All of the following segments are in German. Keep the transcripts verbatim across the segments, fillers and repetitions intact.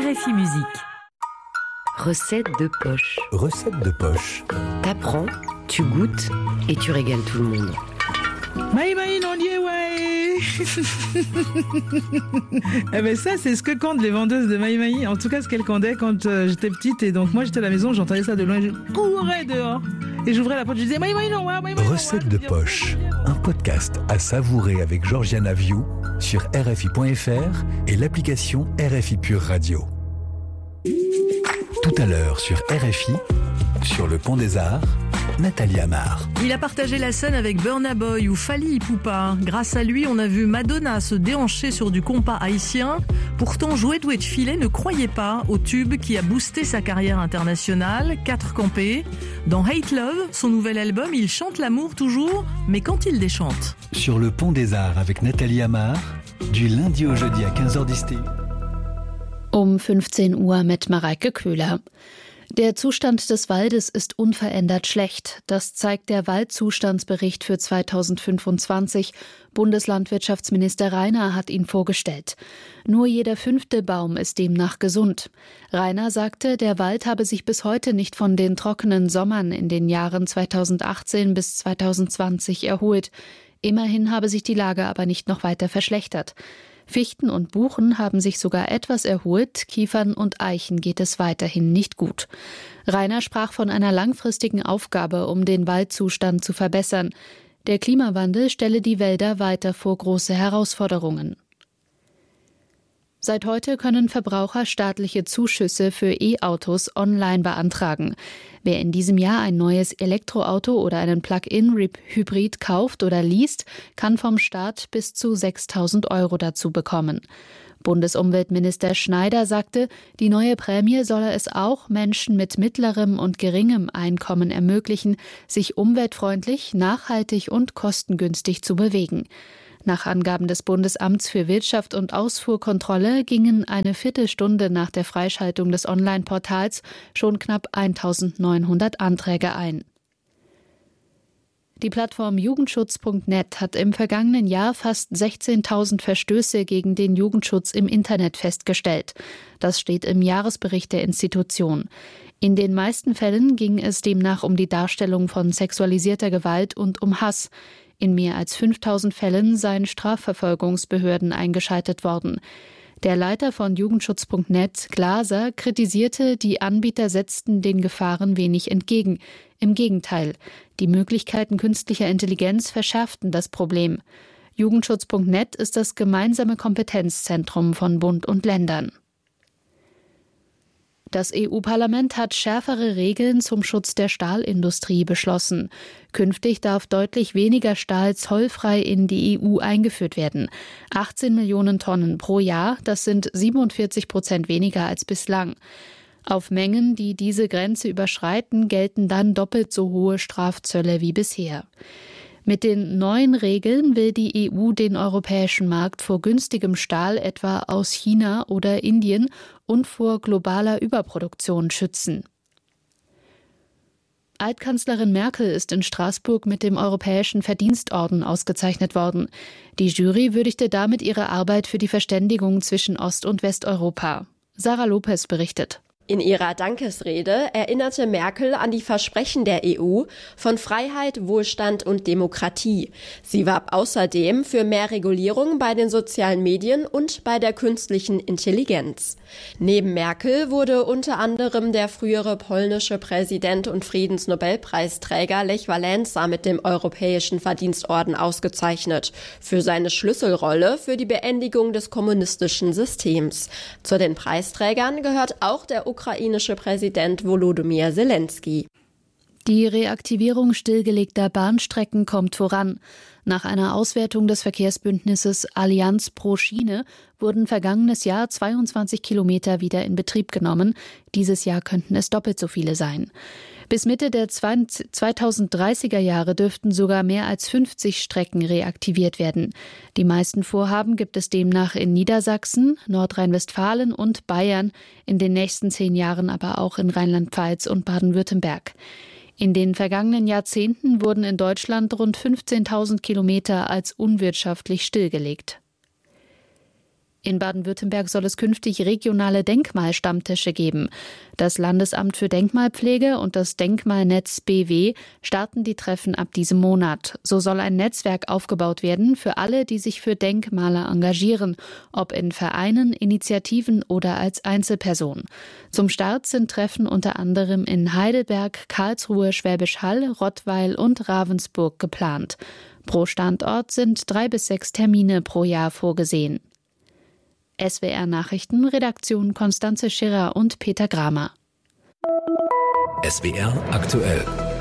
R F I Musique. Recette de poche. Recette de poche. T'apprends, tu goûtes et tu régales tout le monde. Maï maï non dieu ouais. Eh ben ça c'est ce que cantent les vendeuses de maï maï. En tout cas ce qu'elles cantaient quand euh, j'étais petite et donc moi j'étais à la maison, j'entendais ça de loin, je courais dehors et j'ouvrais la porte, je disais maï maï non ouais, maï maï. Recette de poche, un podcast à savourer avec Georgiana Viou sur R F I point F R et l'application R F I Pure Radio. Tout à l'heure sur R F I, sur le Pont des Arts, Nathalie Amar. Il a partagé la scène avec Burna Boy ou Fally Ipupa. Grâce à lui, on a vu Madonna se déhancher sur du compas haïtien. Pourtant, Joël Doué de Filet ne croyait pas au tube qui a boosté sa carrière internationale, Quatre Campés. Dans Hate Love, son nouvel album, il chante l'amour toujours, mais quand il déchante. Sur le Pont des Arts avec Nathalie Amar, du lundi au jeudi à quinze heures dix. Um fünfzehn Uhr mit Mareike Köhler. Der Zustand des Waldes ist unverändert schlecht. Das zeigt der Waldzustandsbericht für zweitausendfünfundzwanzig. Bundeslandwirtschaftsminister Rainer hat ihn vorgestellt. Nur jeder fünfte Baum ist demnach gesund. Rainer sagte, der Wald habe sich bis heute nicht von den trockenen Sommern in den Jahren zweitausendachtzehn bis zweitausendzwanzig erholt. Immerhin habe sich die Lage aber nicht noch weiter verschlechtert. Fichten und Buchen haben sich sogar etwas erholt, Kiefern und Eichen geht es weiterhin nicht gut. Rainer sprach von einer langfristigen Aufgabe, um den Waldzustand zu verbessern. Der Klimawandel stelle die Wälder weiter vor große Herausforderungen. Seit heute können Verbraucher staatliche Zuschüsse für E-Autos online beantragen. Wer in diesem Jahr ein neues Elektroauto oder einen Plug-in-Hybrid kauft oder least, kann vom Staat bis zu sechstausend Euro dazu bekommen. Bundesumweltminister Schneider sagte, die neue Prämie solle es auch Menschen mit mittlerem und geringem Einkommen ermöglichen, sich umweltfreundlich, nachhaltig und kostengünstig zu bewegen. Nach Angaben des Bundesamts für Wirtschaft und Ausfuhrkontrolle gingen eine Viertelstunde nach der Freischaltung des Online-Portals schon knapp eintausendneunhundert Anträge ein. Die Plattform Jugendschutz Punkt net hat im vergangenen Jahr fast sechzehntausend Verstöße gegen den Jugendschutz im Internet festgestellt. Das steht im Jahresbericht der Institution. In den meisten Fällen ging es demnach um die Darstellung von sexualisierter Gewalt und um Hass. In mehr als fünftausend Fällen seien Strafverfolgungsbehörden eingeschaltet worden. Der Leiter von Jugendschutz Punkt net, Glaser, kritisierte, die Anbieter setzten den Gefahren wenig entgegen. Im Gegenteil, die Möglichkeiten künstlicher Intelligenz verschärften das Problem. Jugendschutz Punkt net ist das gemeinsame Kompetenzzentrum von Bund und Ländern. Das E U-Parlament hat schärfere Regeln zum Schutz der Stahlindustrie beschlossen. Künftig darf deutlich weniger Stahl zollfrei in die E U eingeführt werden. achtzehn Millionen Tonnen pro Jahr, das sind siebenundvierzig Prozent weniger als bislang. Auf Mengen, die diese Grenze überschreiten, gelten dann doppelt so hohe Strafzölle wie bisher. Mit den neuen Regeln will die E U den europäischen Markt vor günstigem Stahl etwa aus China oder Indien und vor globaler Überproduktion schützen. Altkanzlerin Merkel ist in Straßburg mit dem Europäischen Verdienstorden ausgezeichnet worden. Die Jury würdigte damit ihre Arbeit für die Verständigung zwischen Ost- und Westeuropa. Sarah Lopez berichtet. In ihrer Dankesrede erinnerte Merkel an die Versprechen der E U von Freiheit, Wohlstand und Demokratie. Sie warb außerdem für mehr Regulierung bei den sozialen Medien und bei der künstlichen Intelligenz. Neben Merkel wurde unter anderem der frühere polnische Präsident und Friedensnobelpreisträger Lech Wałęsa mit dem Europäischen Verdienstorden ausgezeichnet für seine Schlüsselrolle für die Beendigung des kommunistischen Systems. Zu den Preisträgern gehört auch der ukrainische Präsident Volodymyr Zelensky. Die Reaktivierung stillgelegter Bahnstrecken kommt voran. Nach einer Auswertung des Verkehrsbündnisses Allianz pro Schiene wurden vergangenes Jahr zweiundzwanzig Kilometer wieder in Betrieb genommen. Dieses Jahr könnten es doppelt so viele sein. Bis Mitte der zweitausenddreißiger Jahre dürften sogar mehr als fünfzig Strecken reaktiviert werden. Die meisten Vorhaben gibt es demnach in Niedersachsen, Nordrhein-Westfalen und Bayern, in den nächsten zehn Jahren aber auch in Rheinland-Pfalz und Baden-Württemberg. In den vergangenen Jahrzehnten wurden in Deutschland rund fünfzehntausend Kilometer als unwirtschaftlich stillgelegt. In Baden-Württemberg soll es künftig regionale Denkmalstammtische geben. Das Landesamt für Denkmalpflege und das Denkmalnetz B W starten die Treffen ab diesem Monat. So soll ein Netzwerk aufgebaut werden für alle, die sich für Denkmale engagieren, ob in Vereinen, Initiativen oder als Einzelperson. Zum Start sind Treffen unter anderem in Heidelberg, Karlsruhe, Schwäbisch Hall, Rottweil und Ravensburg geplant. Pro Standort sind drei bis sechs Termine pro Jahr vorgesehen. S W R Nachrichten, Redaktion Konstanze Schirrer und Peter Gramer. S W R aktuell.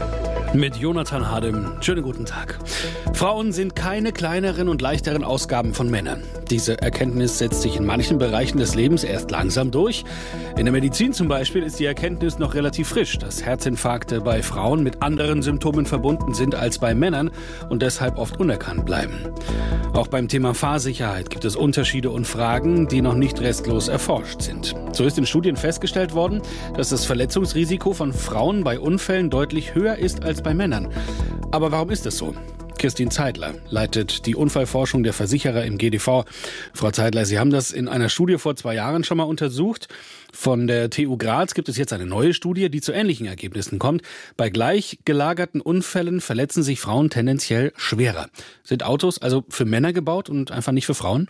Mit Jonathan Hadem. Schönen guten Tag. Frauen sind keine kleineren und leichteren Ausgaben von Männern. Diese Erkenntnis setzt sich in manchen Bereichen des Lebens erst langsam durch. In der Medizin zum Beispiel ist die Erkenntnis noch relativ frisch, dass Herzinfarkte bei Frauen mit anderen Symptomen verbunden sind als bei Männern und deshalb oft unerkannt bleiben. Auch beim Thema Fahrsicherheit gibt es Unterschiede und Fragen, die noch nicht restlos erforscht sind. So ist in Studien festgestellt worden, dass das Verletzungsrisiko von Frauen bei Unfällen deutlich höher ist als bei Männern. Aber warum ist das so? Christine Zeidler leitet die Unfallforschung der Versicherer im G D V. Frau Zeidler, Sie haben das in einer Studie vor zwei Jahren schon mal untersucht. Von der T U Graz gibt es jetzt eine neue Studie, die zu ähnlichen Ergebnissen kommt. Bei gleich gelagerten Unfällen verletzen sich Frauen tendenziell schwerer. Sind Autos also für Männer gebaut und einfach nicht für Frauen?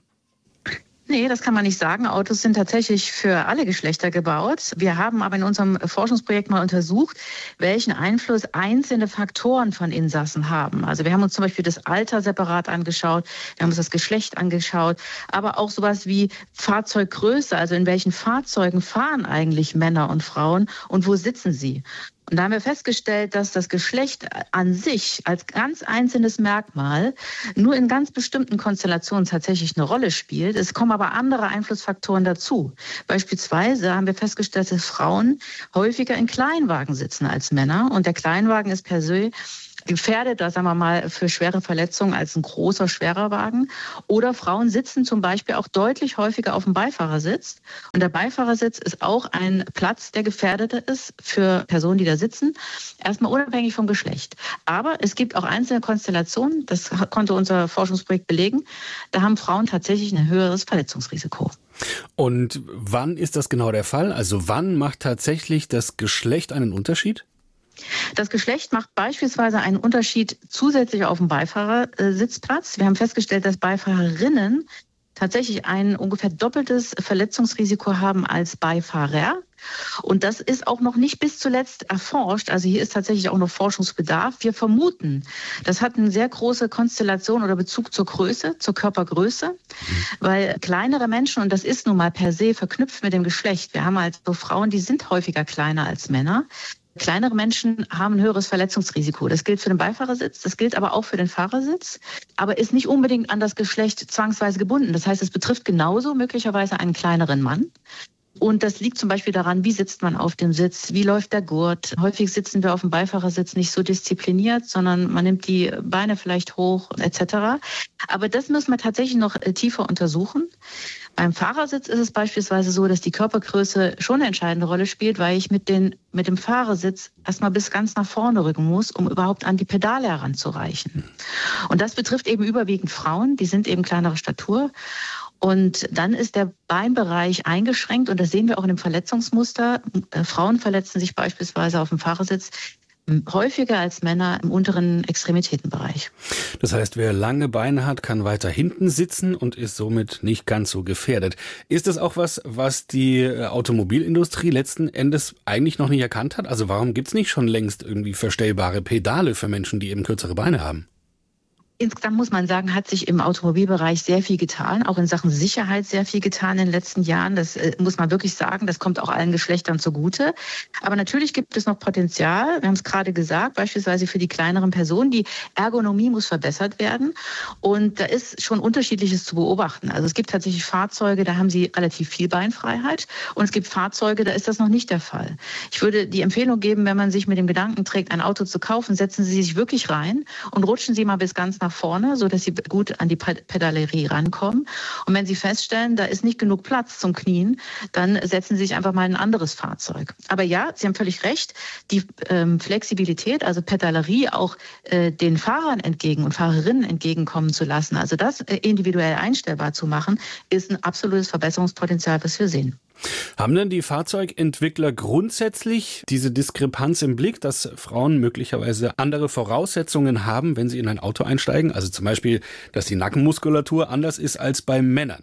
Nee, das kann man nicht sagen. Autos sind tatsächlich für alle Geschlechter gebaut. Wir haben aber in unserem Forschungsprojekt mal untersucht, welchen Einfluss einzelne Faktoren von Insassen haben. Also wir haben uns zum Beispiel das Alter separat angeschaut, wir haben uns das Geschlecht angeschaut, aber auch sowas wie Fahrzeuggröße, also in welchen Fahrzeugen fahren eigentlich Männer und Frauen und wo sitzen sie. Und da haben wir festgestellt, dass das Geschlecht an sich als ganz einzelnes Merkmal nur in ganz bestimmten Konstellationen tatsächlich eine Rolle spielt. Es kommen aber andere Einflussfaktoren dazu. Beispielsweise haben wir festgestellt, dass Frauen häufiger in Kleinwagen sitzen als Männer. Und der Kleinwagen ist per se gefährdeter, sagen wir mal, für schwere Verletzungen als ein großer, schwerer Wagen. Oder Frauen sitzen zum Beispiel auch deutlich häufiger auf dem Beifahrersitz. Und der Beifahrersitz ist auch ein Platz, der gefährdeter ist für Personen, die da sitzen. Erstmal unabhängig vom Geschlecht. Aber es gibt auch einzelne Konstellationen, das konnte unser Forschungsprojekt belegen, da haben Frauen tatsächlich ein höheres Verletzungsrisiko. Und wann ist das genau der Fall? Also wann macht tatsächlich das Geschlecht einen Unterschied? Das Geschlecht macht beispielsweise einen Unterschied zusätzlich auf dem Beifahrersitsplatz. Wir haben festgestellt, dass Beifahrerinnen tatsächlich ein ungefähr doppeltes Verletzungsrisiko haben als Beifahrer. Und das ist auch noch nicht bis zuletzt erforscht. Also hier ist tatsächlich auch noch Forschungsbedarf. Wir vermuten, das hat eine sehr große Konstellation oder Bezug zur Größe, zur Körpergröße, weil kleinere Menschen, und das ist nun mal per se verknüpft mit dem Geschlecht, wir haben halt so Frauen, die sind häufiger kleiner als Männer. Kleinere Menschen haben ein höheres Verletzungsrisiko. Das gilt für den Beifahrersitz, das gilt aber auch für den Fahrersitz, aber ist nicht unbedingt an das Geschlecht zwangsweise gebunden. Das heißt, es betrifft genauso möglicherweise einen kleineren Mann. Und das liegt zum Beispiel daran, wie sitzt man auf dem Sitz, wie läuft der Gurt. Häufig sitzen wir auf dem Beifahrersitz nicht so diszipliniert, sondern man nimmt die Beine vielleicht hoch et cetera. Aber das müssen wir tatsächlich noch tiefer untersuchen. Beim Fahrersitz ist es beispielsweise so, dass die Körpergröße schon eine entscheidende Rolle spielt, weil ich mit, den, mit dem Fahrersitz erstmal bis ganz nach vorne rücken muss, um überhaupt an die Pedale heranzureichen. Und das betrifft eben überwiegend Frauen, die sind eben kleinere Statur. Und dann ist der Beinbereich eingeschränkt und das sehen wir auch in dem Verletzungsmuster. Frauen verletzen sich beispielsweise auf dem Fahrersitz häufiger als Männer im unteren Extremitätenbereich. Das heißt, wer lange Beine hat, kann weiter hinten sitzen und ist somit nicht ganz so gefährdet. Ist das auch was, was die Automobilindustrie letzten Endes eigentlich noch nicht erkannt hat? Also warum gibt es nicht schon längst irgendwie verstellbare Pedale für Menschen, die eben kürzere Beine haben? Insgesamt muss man sagen, hat sich im Automobilbereich sehr viel getan, auch in Sachen Sicherheit sehr viel getan in den letzten Jahren. Das äh, muss man wirklich sagen, das kommt auch allen Geschlechtern zugute. Aber natürlich gibt es noch Potenzial, wir haben es gerade gesagt, beispielsweise für die kleineren Personen. Die Ergonomie muss verbessert werden und da ist schon Unterschiedliches zu beobachten. Also es gibt tatsächlich Fahrzeuge, da haben sie relativ viel Beinfreiheit und es gibt Fahrzeuge, da ist das noch nicht der Fall. Ich würde die Empfehlung geben, wenn man sich mit dem Gedanken trägt, ein Auto zu kaufen, setzen Sie sich wirklich rein und rutschen Sie mal bis ganz nach nach vorne, sodass sie gut an die Pedalerie rankommen. Und wenn sie feststellen, da ist nicht genug Platz zum Knien, dann setzen sie sich einfach mal in ein anderes Fahrzeug. Aber ja, Sie haben völlig recht, die ähm, Flexibilität, also Pedalerie auch äh, den Fahrern entgegen und Fahrerinnen entgegenkommen zu lassen, also das äh, individuell einstellbar zu machen, ist ein absolutes Verbesserungspotenzial, was wir sehen. Haben denn die Fahrzeugentwickler grundsätzlich diese Diskrepanz im Blick, dass Frauen möglicherweise andere Voraussetzungen haben, wenn sie in ein Auto einsteigen? Also zum Beispiel, dass die Nackenmuskulatur anders ist als bei Männern?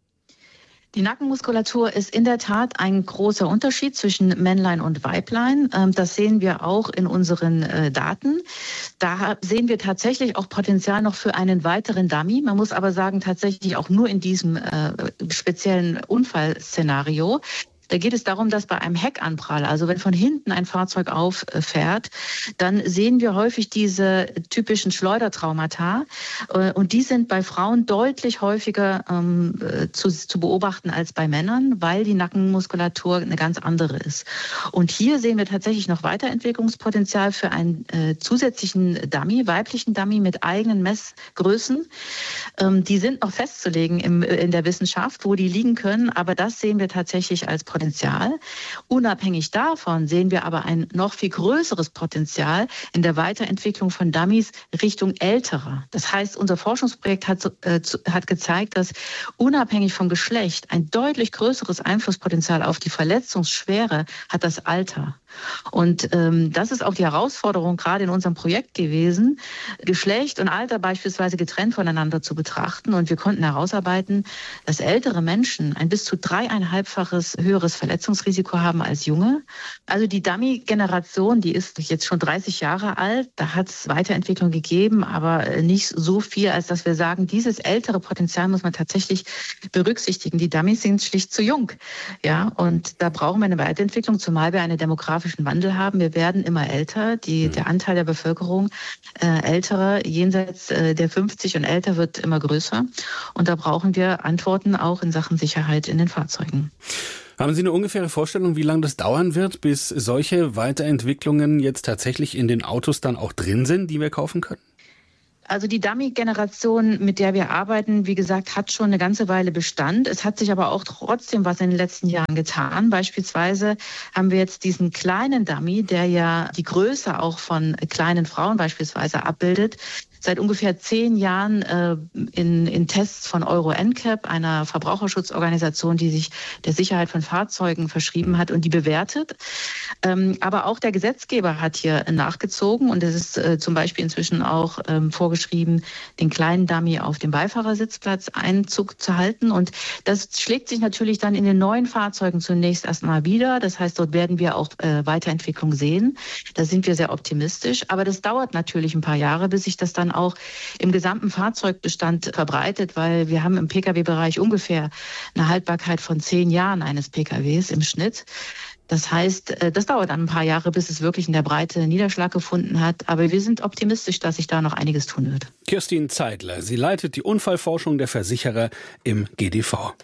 Die Nackenmuskulatur ist in der Tat ein großer Unterschied zwischen Männlein und Weiblein. Das sehen wir auch in unseren Daten. Da sehen wir tatsächlich auch Potenzial noch für einen weiteren Dummy. Man muss aber sagen, tatsächlich auch nur in diesem speziellen Unfallszenario. Da geht es darum, dass bei einem Heckanprall, also wenn von hinten ein Fahrzeug auffährt, dann sehen wir häufig diese typischen Schleudertraumata. Und die sind bei Frauen deutlich häufiger ähm, zu, zu beobachten als bei Männern, weil die Nackenmuskulatur eine ganz andere ist. Und hier sehen wir tatsächlich noch Weiterentwicklungspotenzial für einen äh, zusätzlichen Dummy, weiblichen Dummy mit eigenen Messgrößen. Ähm, die sind noch festzulegen im, in der Wissenschaft, wo die liegen können. Aber das sehen wir tatsächlich als Potenzial. Potenzial. Unabhängig davon sehen wir aber ein noch viel größeres Potenzial in der Weiterentwicklung von Dummies Richtung Älterer. Das heißt, unser Forschungsprojekt hat, äh, hat gezeigt, dass unabhängig vom Geschlecht ein deutlich größeres Einflusspotenzial auf die Verletzungsschwere hat das Alter. Und ähm, das ist auch die Herausforderung gerade in unserem Projekt gewesen, Geschlecht und Alter beispielsweise getrennt voneinander zu betrachten. Und wir konnten herausarbeiten, dass ältere Menschen ein bis zu dreieinhalbfaches höheres Verletzungsrisiko haben als junge. Also die Dummy-Generation, die ist jetzt schon dreißig Jahre alt. Da hat es Weiterentwicklung gegeben, aber nicht so viel, als dass wir sagen, dieses ältere Potenzial muss man tatsächlich berücksichtigen. Die Dummies sind schlicht zu jung. Ja, und da brauchen wir eine Weiterentwicklung, zumal wir eine demografische Wandel haben. Wir werden immer älter. Die, der Anteil der Bevölkerung äh, älterer, jenseits äh, der fünfzig und älter, wird immer größer. Und da brauchen wir Antworten auch in Sachen Sicherheit in den Fahrzeugen. Haben Sie eine ungefähre Vorstellung, wie lange das dauern wird, bis solche Weiterentwicklungen jetzt tatsächlich in den Autos dann auch drin sind, die wir kaufen können? Also die Dummy-Generation, mit der wir arbeiten, wie gesagt, hat schon eine ganze Weile Bestand. Es hat sich aber auch trotzdem was in den letzten Jahren getan. Beispielsweise haben wir jetzt diesen kleinen Dummy, der ja die Größe auch von kleinen Frauen beispielsweise abbildet, seit ungefähr zehn Jahren äh, in, in Tests von Euro N C A P, einer Verbraucherschutzorganisation, die sich der Sicherheit von Fahrzeugen verschrieben hat und die bewertet. Ähm, aber auch der Gesetzgeber hat hier nachgezogen und es ist äh, zum Beispiel inzwischen auch ähm, vorgeschrieben, den kleinen Dummy auf dem Beifahrersitzplatz Einzug zu halten. Und das schlägt sich natürlich dann in den neuen Fahrzeugen zunächst erstmal wieder. Das heißt, dort werden wir auch äh, Weiterentwicklung sehen. Da sind wir sehr optimistisch. Aber das dauert natürlich ein paar Jahre, bis sich das dann auch im gesamten Fahrzeugbestand verbreitet, weil wir haben im Pkw-Bereich ungefähr eine Haltbarkeit von zehn Jahren eines Pkws im Schnitt. Das heißt, das dauert dann ein paar Jahre, bis es wirklich in der Breite Niederschlag gefunden hat. Aber wir sind optimistisch, dass sich da noch einiges tun wird. Kirstin Zeidler, sie leitet die Unfallforschung der Versicherer im G D V.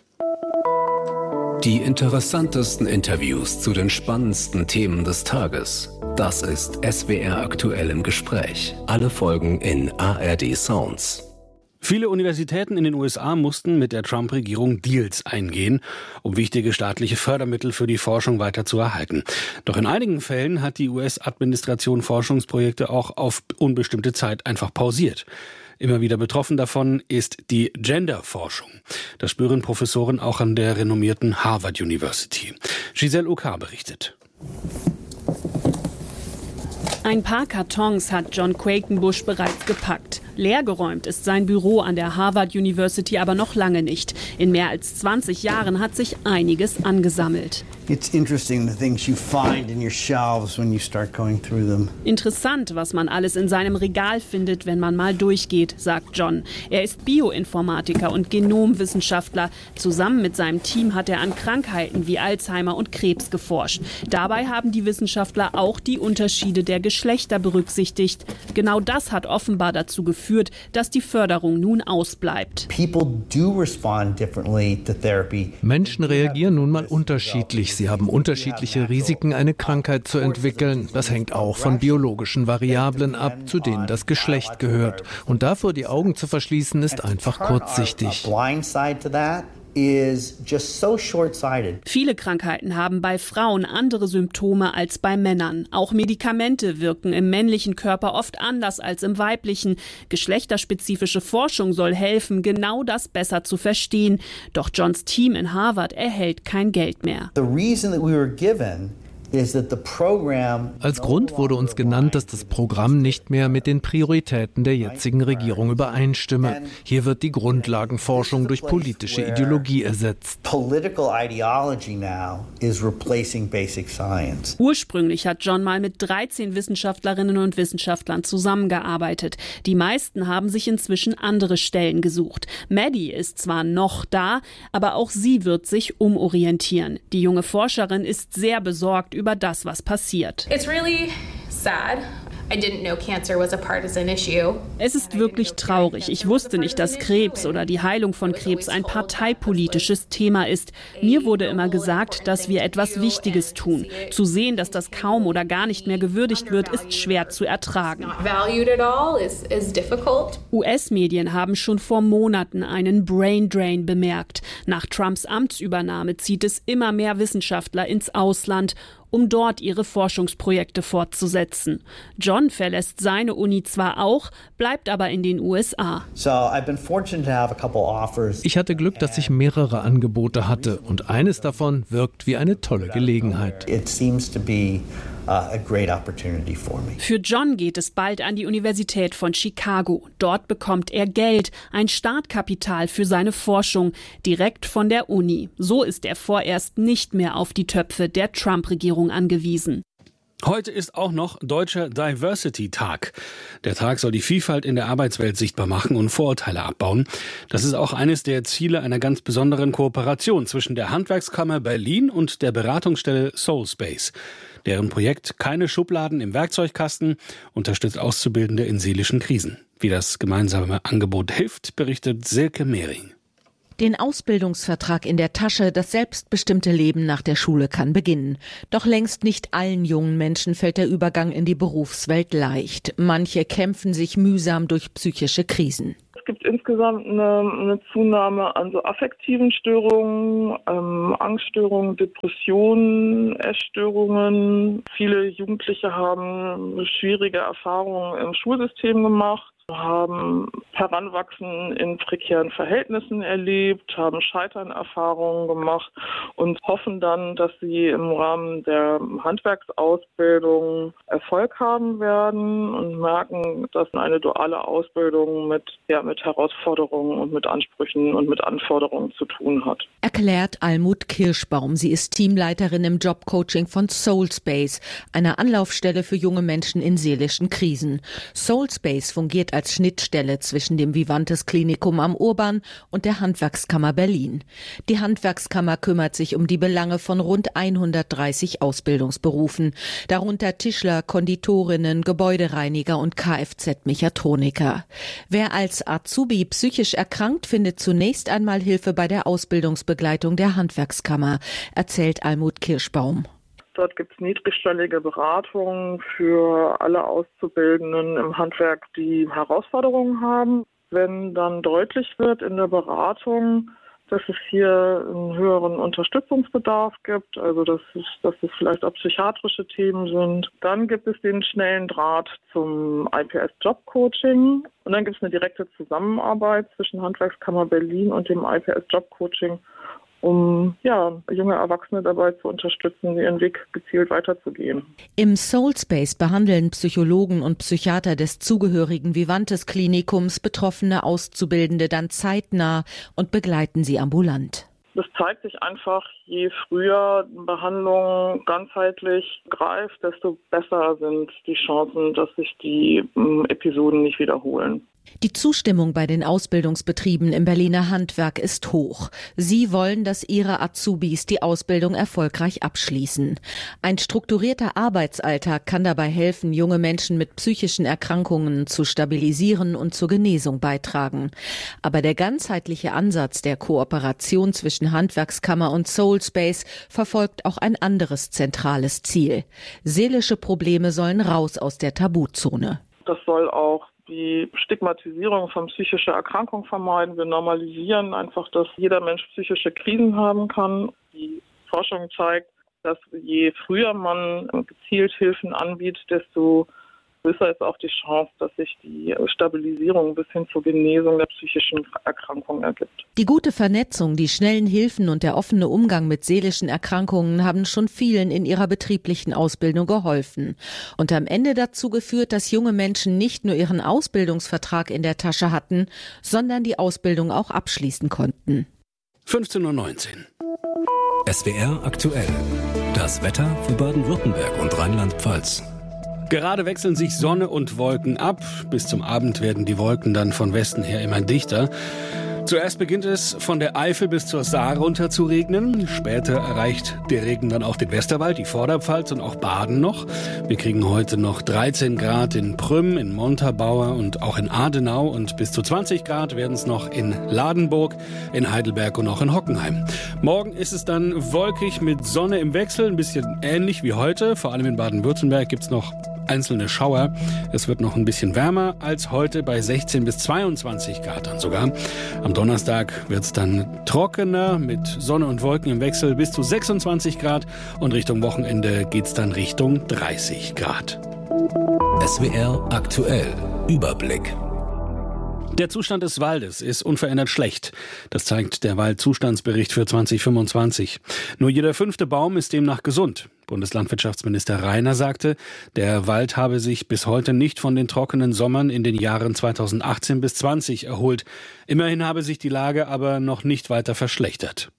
Die interessantesten Interviews zu den spannendsten Themen des Tages. Das ist S W R aktuell im Gespräch. Alle Folgen in A R D Sounds. Viele Universitäten in den U S A mussten mit der Trump-Regierung Deals eingehen, um wichtige staatliche Fördermittel für die Forschung weiter zu erhalten. Doch in einigen Fällen hat die U S-Administration Forschungsprojekte auch auf unbestimmte Zeit einfach pausiert. Immer wieder betroffen davon ist die Gender-Forschung. Das spüren Professoren auch an der renommierten Harvard University. Giselle Ukar berichtet. Ein paar Kartons hat John Quakenbush bereits gepackt. Leergeräumt ist sein Büro an der Harvard University aber noch lange nicht. In mehr als zwanzig Jahren hat sich einiges angesammelt. It's interesting the things you find in your shelves when you start going through them. Interessant, was man alles in seinem Regal findet, wenn man mal durchgeht, sagt John. Er ist Bioinformatiker und Genomwissenschaftler. Zusammen mit seinem Team hat er an Krankheiten wie Alzheimer und Krebs geforscht. Dabei haben die Wissenschaftler auch die Unterschiede der Geschlechter berücksichtigt. Genau das hat offenbar dazu geführt, dass die Förderung nun ausbleibt. People do respond differently to therapy. Menschen reagieren nun mal unterschiedlich. Sie haben unterschiedliche Risiken, eine Krankheit zu entwickeln. Das hängt auch von biologischen Variablen ab, zu denen das Geschlecht gehört. Und davor die Augen zu verschließen, ist einfach kurzsichtig. Viele Krankheiten haben bei Frauen andere Symptome als bei Männern. Auch Medikamente wirken im männlichen Körper oft anders als im weiblichen. Geschlechterspezifische Forschung soll helfen, genau das besser zu verstehen. Doch Johns Team in Harvard erhält kein Geld mehr. The reason that we were given Als Grund wurde uns genannt, dass das Programm nicht mehr mit den Prioritäten der jetzigen Regierung übereinstimme. Hier wird die Grundlagenforschung durch politische Ideologie ersetzt. Ursprünglich hat John mal mit dreizehn Wissenschaftlerinnen und Wissenschaftlern zusammengearbeitet. Die meisten haben sich inzwischen andere Stellen gesucht. Maddie ist zwar noch da, aber auch sie wird sich umorientieren. Die junge Forscherin ist sehr besorgt über das, was passiert. It's really sad. I didn't know cancer was a partisan issue. Es ist wirklich traurig. Ich wusste nicht, dass Krebs oder die Heilung von Krebs ein parteipolitisches Thema ist. Mir wurde immer gesagt, dass wir etwas Wichtiges tun. Zu sehen, dass das kaum oder gar nicht mehr gewürdigt wird, ist schwer zu ertragen. U S-Medien haben schon vor Monaten einen Brain Drain bemerkt. Nach Trumps Amtsübernahme zieht es immer mehr Wissenschaftler ins Ausland, um dort ihre Forschungsprojekte fortzusetzen. John verlässt seine Uni zwar auch, bleibt aber in den U S A. Ich hatte Glück, dass ich mehrere Angebote hatte und eines davon wirkt wie eine tolle Gelegenheit. Für John geht es bald an die Universität von Chicago. Dort bekommt er Geld, ein Startkapital für seine Forschung, direkt von der Uni. So ist er vorerst nicht mehr auf die Töpfe der Trump-Regierung angewiesen. Heute ist auch noch Deutscher Diversity-Tag. Der Tag soll die Vielfalt in der Arbeitswelt sichtbar machen und Vorurteile abbauen. Das ist auch eines der Ziele einer ganz besonderen Kooperation zwischen der Handwerkskammer Berlin und der Beratungsstelle Soulspace. Deren Projekt Keine Schubladen im Werkzeugkasten unterstützt Auszubildende in seelischen Krisen. Wie das gemeinsame Angebot hilft, berichtet Silke Mehring. Den Ausbildungsvertrag in der Tasche, das selbstbestimmte Leben nach der Schule kann beginnen. Doch längst nicht allen jungen Menschen fällt der Übergang in die Berufswelt leicht. Manche kämpfen sich mühsam durch psychische Krisen. Es gibt insgesamt eine, eine Zunahme an so affektiven Störungen, ähm, Angststörungen, Depressionen, Essstörungen. Viele Jugendliche haben schwierige Erfahrungen im Schulsystem gemacht, haben Heranwachsen in prekären Verhältnissen erlebt, haben Scheiternerfahrungen gemacht und hoffen dann, dass sie im Rahmen der Handwerksausbildung Erfolg haben werden und merken, dass eine duale Ausbildung mit, ja, mit Herausforderungen und mit Ansprüchen und mit Anforderungen zu tun hat. Erklärt Almut Kirschbaum. Sie ist Teamleiterin im Jobcoaching von Soulspace, einer Anlaufstelle für junge Menschen in seelischen Krisen. Soulspace fungiert als Schnittstelle zwischen dem Vivantes Klinikum am Urban und der Handwerkskammer Berlin. Die Handwerkskammer kümmert sich um die Belange von rund hundertdreißig Ausbildungsberufen, darunter Tischler, Konditorinnen, Gebäudereiniger und Kfz-Mechatroniker. Wer als Azubi psychisch erkrankt, findet zunächst einmal Hilfe bei der Ausbildungsbegleitung der Handwerkskammer, erzählt Almut Kirschbaum. Dort gibt es niedrigschwellige Beratungen für alle Auszubildenden im Handwerk, die Herausforderungen haben. Wenn dann deutlich wird in der Beratung, dass es hier einen höheren Unterstützungsbedarf gibt, also dass es, dass es vielleicht auch psychiatrische Themen sind, dann gibt es den schnellen Draht zum I P S-Jobcoaching und dann gibt es eine direkte Zusammenarbeit zwischen Handwerkskammer Berlin und dem I P S-Jobcoaching, um ja, junge Erwachsene dabei zu unterstützen, ihren Weg gezielt weiterzugehen. Im Soulspace behandeln Psychologen und Psychiater des zugehörigen Vivantes Klinikums betroffene Auszubildende dann zeitnah und begleiten sie ambulant. Das zeigt sich einfach, je früher Behandlung ganzheitlich greift, desto besser sind die Chancen, dass sich die ähm, Episoden nicht wiederholen. Die Zustimmung bei den Ausbildungsbetrieben im Berliner Handwerk ist hoch. Sie wollen, dass ihre Azubis die Ausbildung erfolgreich abschließen. Ein strukturierter Arbeitsalltag kann dabei helfen, junge Menschen mit psychischen Erkrankungen zu stabilisieren und zur Genesung beitragen. Aber der ganzheitliche Ansatz der Kooperation zwischen Handwerkskammer und Soulspace verfolgt auch ein anderes zentrales Ziel. Seelische Probleme sollen raus aus der Tabuzone. Das soll auch die Stigmatisierung von psychischer Erkrankung vermeiden. Wir normalisieren einfach, dass jeder Mensch psychische Krisen haben kann. Die Forschung zeigt, dass je früher man gezielt Hilfen anbietet, desto größer ist auch die Chance, dass sich die Stabilisierung bis hin zur Genesung der psychischen Erkrankung ergibt. Die gute Vernetzung, die schnellen Hilfen und der offene Umgang mit seelischen Erkrankungen haben schon vielen in ihrer betrieblichen Ausbildung geholfen und am Ende dazu geführt, dass junge Menschen nicht nur ihren Ausbildungsvertrag in der Tasche hatten, sondern die Ausbildung auch abschließen konnten. fünfzehn Uhr neunzehn. S W R aktuell. Das Wetter für Baden-Württemberg und Rheinland-Pfalz. Gerade wechseln sich Sonne und Wolken ab. Bis zum Abend werden die Wolken dann von Westen her immer dichter. Zuerst beginnt es von der Eifel bis zur Saar runter zu regnen. Später erreicht der Regen dann auch den Westerwald, die Vorderpfalz und auch Baden noch. Wir kriegen heute noch dreizehn Grad in Prüm, in Montabaur und auch in Adenau. Und bis zu zwanzig Grad werden es noch in Ladenburg, in Heidelberg und auch in Hockenheim. Morgen ist es dann wolkig mit Sonne im Wechsel, ein bisschen ähnlich wie heute. Vor allem in Baden-Württemberg gibt es noch einzelne Schauer. Es wird noch ein bisschen wärmer als heute bei sechzehn bis zweiundzwanzig Grad dann sogar. Am Donnerstag wird es dann trockener mit Sonne und Wolken im Wechsel bis zu sechsundzwanzig Grad und Richtung Wochenende geht es dann Richtung dreißig Grad. S W R aktuell. Überblick. Der Zustand des Waldes ist unverändert schlecht. Das zeigt der Waldzustandsbericht für zwanzig fünfundzwanzig. Nur jeder fünfte Baum ist demnach gesund. Bundeslandwirtschaftsminister Reiner sagte, der Wald habe sich bis heute nicht von den trockenen Sommern in den Jahren zweitausendachtzehn bis zwanzig erholt. Immerhin habe sich die Lage aber noch nicht weiter verschlechtert.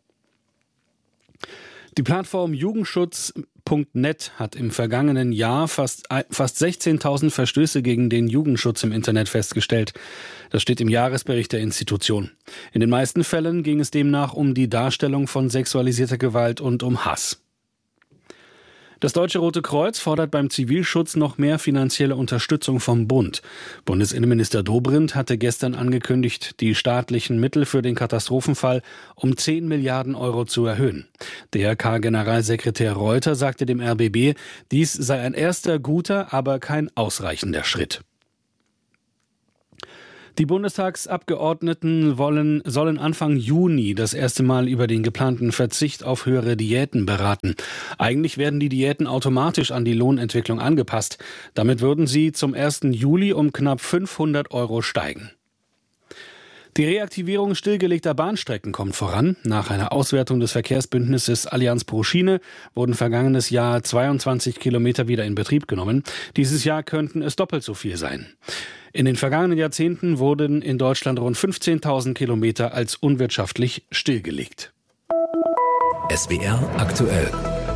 Die Plattform Jugendschutz Punkt net hat im vergangenen Jahr fast, fast sechzehntausend Verstöße gegen den Jugendschutz im Internet festgestellt. Das steht im Jahresbericht der Institution. In den meisten Fällen ging es demnach um die Darstellung von sexualisierter Gewalt und um Hass. Das Deutsche Rote Kreuz fordert beim Zivilschutz noch mehr finanzielle Unterstützung vom Bund. Bundesinnenminister Dobrindt hatte gestern angekündigt, die staatlichen Mittel für den Katastrophenfall um zehn Milliarden Euro zu erhöhen. D R K-Generalsekretär Reuter sagte dem R B B, dies sei ein erster guter, aber kein ausreichender Schritt. Die Bundestagsabgeordneten wollen, sollen Anfang Juni das erste Mal über den geplanten Verzicht auf höhere Diäten beraten. Eigentlich werden die Diäten automatisch an die Lohnentwicklung angepasst. Damit würden sie zum ersten Juli um knapp fünfhundert Euro steigen. Die Reaktivierung stillgelegter Bahnstrecken kommt voran. Nach einer Auswertung des Verkehrsbündnisses Allianz pro Schiene wurden vergangenes Jahr zweiundzwanzig Kilometer wieder in Betrieb genommen. Dieses Jahr könnten es doppelt so viel sein. In den vergangenen Jahrzehnten wurden in Deutschland rund fünfzehntausend Kilometer als unwirtschaftlich stillgelegt. S W R aktuell.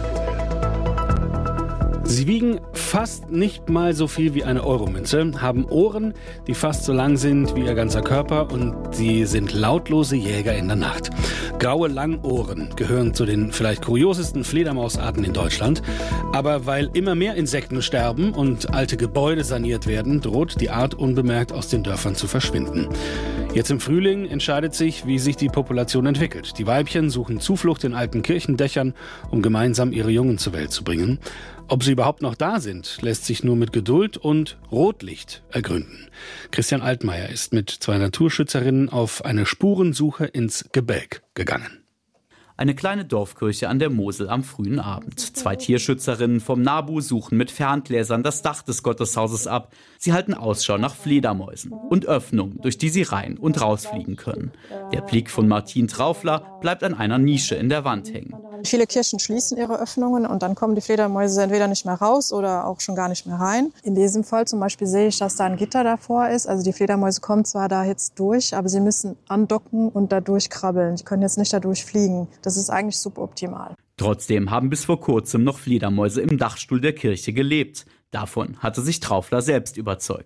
Sie wiegen fast nicht mal so viel wie eine Euromünze, haben Ohren, die fast so lang sind wie ihr ganzer Körper und sie sind lautlose Jäger in der Nacht. Graue Langohren gehören zu den vielleicht kuriosesten Fledermausarten in Deutschland. Aber weil immer mehr Insekten sterben und alte Gebäude saniert werden, droht die Art unbemerkt aus den Dörfern zu verschwinden. Jetzt im Frühling entscheidet sich, wie sich die Population entwickelt. Die Weibchen suchen Zuflucht in alten Kirchendächern, um gemeinsam ihre Jungen zur Welt zu bringen. Ob sie überhaupt noch da sind, lässt sich nur mit Geduld und Rotlicht ergründen. Christian Altmaier ist mit zwei Naturschützerinnen auf eine Spurensuche ins Gebälk gegangen. Eine kleine Dorfkirche an der Mosel am frühen Abend. Zwei Tierschützerinnen vom NABU suchen mit Ferngläsern das Dach des Gotteshauses ab. Sie halten Ausschau nach Fledermäusen und Öffnungen, durch die sie rein und rausfliegen können. Der Blick von Martin Traufler bleibt an einer Nische in der Wand hängen. Viele Kirchen schließen ihre Öffnungen und dann kommen die Fledermäuse entweder nicht mehr raus oder auch schon gar nicht mehr rein. In diesem Fall zum Beispiel sehe ich, dass da ein Gitter davor ist. Also die Fledermäuse kommen zwar da jetzt durch, aber sie müssen andocken und da durchkrabbeln. Die können jetzt nicht da durchfliegen. Das ist eigentlich suboptimal. Trotzdem haben bis vor kurzem noch Fledermäuse im Dachstuhl der Kirche gelebt. Davon hatte sich Traufler selbst überzeugt.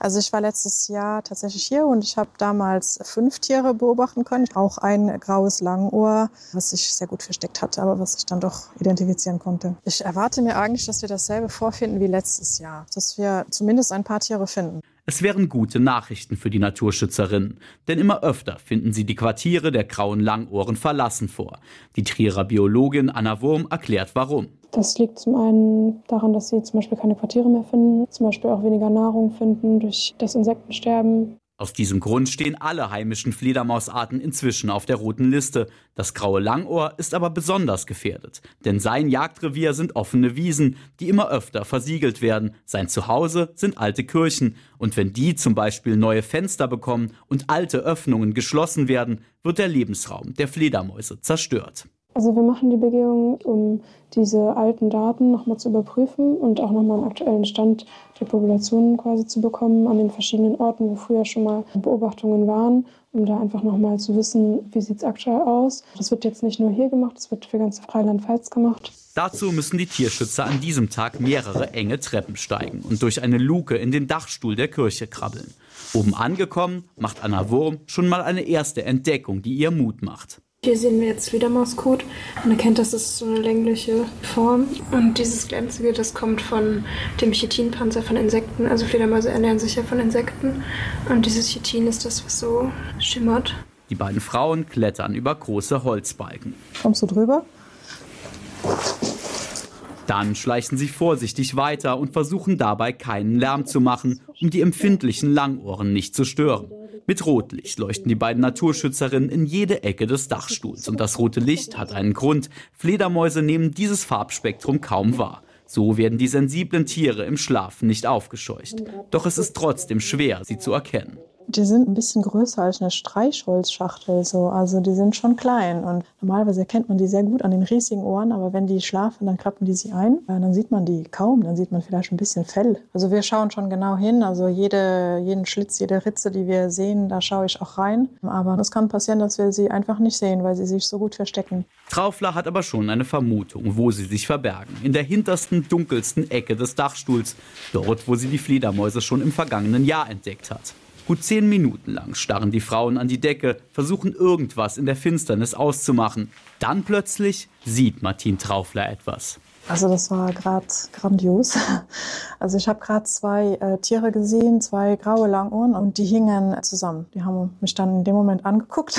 Also ich war letztes Jahr tatsächlich hier und ich habe damals fünf Tiere beobachten können. Auch ein graues Langohr, was sich sehr gut versteckt hatte, aber was ich dann doch identifizieren konnte. Ich erwarte mir eigentlich, dass wir dasselbe vorfinden wie letztes Jahr. Dass wir zumindest ein paar Tiere finden. Es wären gute Nachrichten für die Naturschützerinnen, denn immer öfter finden sie die Quartiere der grauen Langohren verlassen vor. Die Trierer Biologin Anna Wurm erklärt, warum. Das liegt zum einen daran, dass sie zum Beispiel keine Quartiere mehr finden, zum Beispiel auch weniger Nahrung finden durch das Insektensterben. Aus diesem Grund stehen alle heimischen Fledermausarten inzwischen auf der roten Liste. Das graue Langohr ist aber besonders gefährdet, denn sein Jagdrevier sind offene Wiesen, die immer öfter versiegelt werden. Sein Zuhause sind alte Kirchen. Und wenn die zum Beispiel neue Fenster bekommen und alte Öffnungen geschlossen werden, wird der Lebensraum der Fledermäuse zerstört. Also wir machen die Begehung, um diese alten Daten nochmal zu überprüfen und auch nochmal einen aktuellen Stand der Populationen quasi zu bekommen an den verschiedenen Orten, wo früher schon mal Beobachtungen waren, um da einfach nochmal zu wissen, wie sieht es aktuell aus. Das wird jetzt nicht nur hier gemacht, das wird für ganz Rheinland-Pfalz gemacht. Dazu müssen die Tierschützer an diesem Tag mehrere enge Treppen steigen und durch eine Luke in den Dachstuhl der Kirche krabbeln. Oben angekommen, macht Anna Wurm schon mal eine erste Entdeckung, die ihr Mut macht. Hier sehen wir jetzt Fledermauskot. Man erkennt, das ist so eine längliche Form. Und dieses Glänzige, das kommt von dem Chitinpanzer von Insekten. Also Fledermäuse ernähren sich ja von Insekten. Und dieses Chitin ist das, was so schimmert. Die beiden Frauen klettern über große Holzbalken. Kommst du drüber? Dann schleichen sie vorsichtig weiter und versuchen dabei keinen Lärm zu machen, um die empfindlichen Langohren nicht zu stören. Mit Rotlicht leuchten die beiden Naturschützerinnen in jede Ecke des Dachstuhls. Und das rote Licht hat einen Grund. Fledermäuse nehmen dieses Farbspektrum kaum wahr. So werden die sensiblen Tiere im Schlaf nicht aufgescheucht. Doch es ist trotzdem schwer, sie zu erkennen. Die sind ein bisschen größer als eine Streichholzschachtel, so. Also die sind schon klein und normalerweise erkennt man die sehr gut an den riesigen Ohren, aber wenn die schlafen, dann klappen die sie ein, dann sieht man die kaum, dann sieht man vielleicht ein bisschen Fell. Also wir schauen schon genau hin, also jede, jeden Schlitz, jede Ritze, die wir sehen, da schaue ich auch rein, aber es kann passieren, dass wir sie einfach nicht sehen, weil sie sich so gut verstecken. Traufler hat aber schon eine Vermutung, wo sie sich verbergen. In der hintersten, dunkelsten Ecke des Dachstuhls, dort, wo sie die Fledermäuse schon im vergangenen Jahr entdeckt hat. Gut zehn Minuten lang starren die Frauen an die Decke, versuchen irgendwas in der Finsternis auszumachen. Dann plötzlich sieht Martine Traufler etwas. Also das war gerade grandios. Also ich habe gerade zwei äh, Tiere gesehen, zwei graue Langohren und die hingen zusammen. Die haben mich dann in dem Moment angeguckt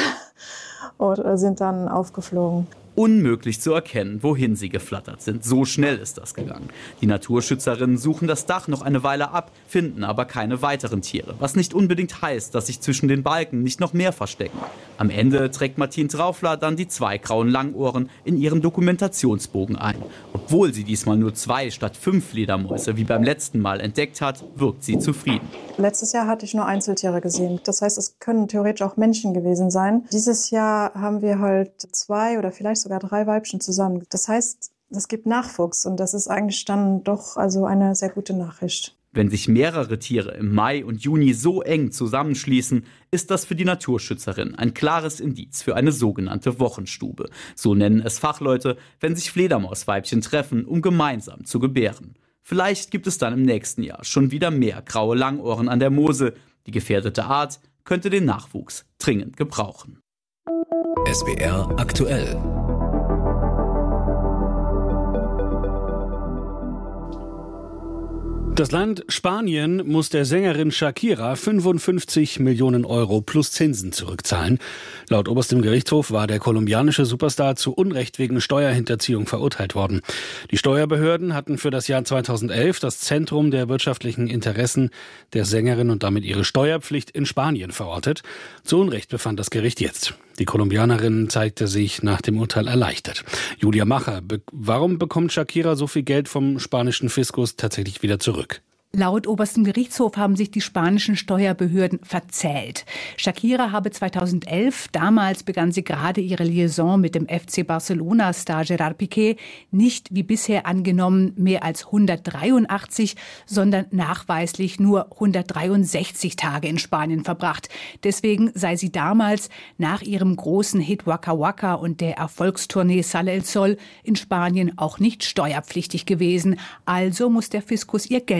und äh, sind dann aufgeflogen. Unmöglich zu erkennen, wohin sie geflattert sind. So schnell ist das gegangen. Die Naturschützerinnen suchen das Dach noch eine Weile ab, finden aber keine weiteren Tiere. Was nicht unbedingt heißt, dass sich zwischen den Balken nicht noch mehr verstecken. Am Ende trägt Martine Traufler dann die zwei grauen Langohren in ihren Dokumentationsbogen ein. Obwohl sie diesmal nur zwei statt fünf Fledermäuse wie beim letzten Mal entdeckt hat, wirkt sie zufrieden. Letztes Jahr hatte ich nur Einzeltiere gesehen. Das heißt, es können theoretisch auch Menschen gewesen sein. Dieses Jahr haben wir halt zwei oder vielleicht sogar drei Weibchen zusammen. Das heißt, es gibt Nachwuchs und das ist eigentlich dann doch also eine sehr gute Nachricht. Wenn sich mehrere Tiere im Mai und Juni so eng zusammenschließen, ist das für die Naturschützerin ein klares Indiz für eine sogenannte Wochenstube. So nennen es Fachleute, wenn sich Fledermausweibchen treffen, um gemeinsam zu gebären. Vielleicht gibt es dann im nächsten Jahr schon wieder mehr graue Langohren an der Mosel. Die gefährdete Art könnte den Nachwuchs dringend gebrauchen. S W R aktuell. Das Land Spanien muss der Sängerin Shakira fünfundfünfzig Millionen Euro plus Zinsen zurückzahlen. Laut oberstem Gerichtshof war der kolumbianische Superstar zu Unrecht wegen Steuerhinterziehung verurteilt worden. Die Steuerbehörden hatten für das Jahr zweitausendelf das Zentrum der wirtschaftlichen Interessen der Sängerin und damit ihre Steuerpflicht in Spanien verortet. Zu Unrecht befand das Gericht jetzt. Die Kolumbianerin zeigte sich nach dem Urteil erleichtert. Julia Macher, be- warum bekommt Shakira so viel Geld vom spanischen Fiskus tatsächlich wieder zurück? Laut oberstem Gerichtshof haben sich die spanischen Steuerbehörden verzählt. Shakira habe zweitausendelf, damals begann sie gerade ihre Liaison mit dem F C Barcelona-Star Gerard Piqué, nicht wie bisher angenommen mehr als hundertdreiundachtzig, sondern nachweislich nur hundertdreiundsechzig Tage in Spanien verbracht. Deswegen sei sie damals nach ihrem großen Hit Waka Waka und der Erfolgstournee Sale el Sol in Spanien auch nicht steuerpflichtig gewesen. Also muss der Fiskus ihr Geld zurück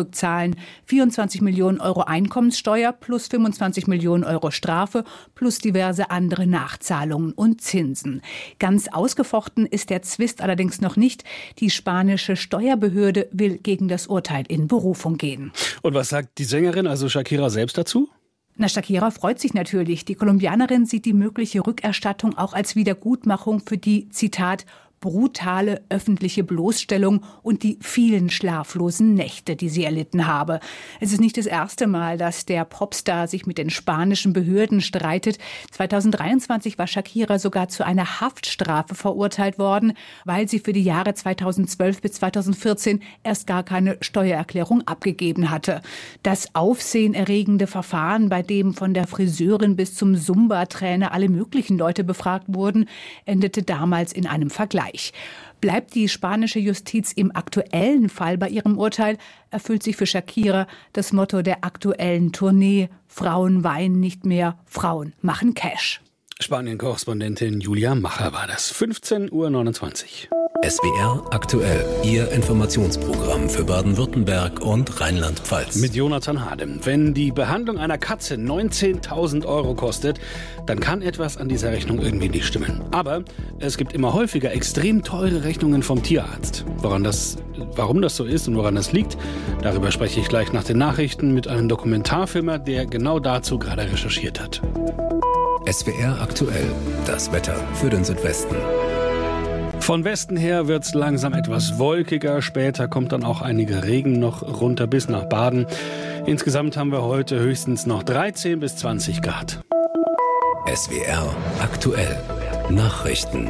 zurückzahlen. vierundzwanzig Millionen Euro Einkommenssteuer plus fünfundzwanzig Millionen Euro Strafe plus diverse andere Nachzahlungen und Zinsen. Ganz ausgefochten ist der Zwist allerdings noch nicht. Die spanische Steuerbehörde will gegen das Urteil in Berufung gehen. Und was sagt die Sängerin, also Shakira, selbst dazu? Na, Shakira freut sich natürlich. Die Kolumbianerin sieht die mögliche Rückerstattung auch als Wiedergutmachung für die, Zitat, brutale öffentliche Bloßstellung und die vielen schlaflosen Nächte, die sie erlitten habe. Es ist nicht das erste Mal, dass der Popstar sich mit den spanischen Behörden streitet. zweitausenddreiundzwanzig war Shakira sogar zu einer Haftstrafe verurteilt worden, weil sie für die Jahre zweitausendzwölf bis zweitausendvierzehn erst gar keine Steuererklärung abgegeben hatte. Das aufsehenerregende Verfahren, bei dem von der Friseurin bis zum Zumba-Trainer alle möglichen Leute befragt wurden, endete damals in einem Vergleich. Bleibt die spanische Justiz im aktuellen Fall bei ihrem Urteil, erfüllt sich für Shakira das Motto der aktuellen Tournee: Frauen weinen nicht mehr, Frauen machen Cash. Spanien-Korrespondentin Julia Macher war das. fünfzehn Uhr neunundzwanzig. S W R aktuell, Ihr Informationsprogramm für Baden-Württemberg und Rheinland-Pfalz. Mit Jonathan Hadem. Wenn die Behandlung einer Katze neunzehntausend Euro kostet, dann kann etwas an dieser Rechnung irgendwie nicht stimmen. Aber es gibt immer häufiger extrem teure Rechnungen vom Tierarzt. Woran das, warum das so ist und woran das liegt, darüber spreche ich gleich nach den Nachrichten mit einem Dokumentarfilmer, der genau dazu gerade recherchiert hat. S W R aktuell, das Wetter für den Südwesten. Von Westen her wird es langsam etwas wolkiger. Später kommt dann auch einige Regen noch runter bis nach Baden. Insgesamt haben wir heute höchstens noch dreizehn bis zwanzig Grad. S W R aktuell. Nachrichten.